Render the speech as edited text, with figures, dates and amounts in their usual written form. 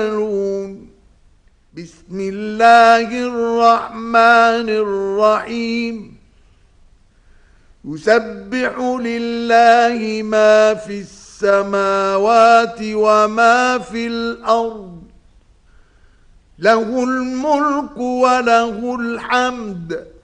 بسم الله الرحمن الرحيم يسبح لله ما في السماوات وما في الأرض له الملك وله الحمد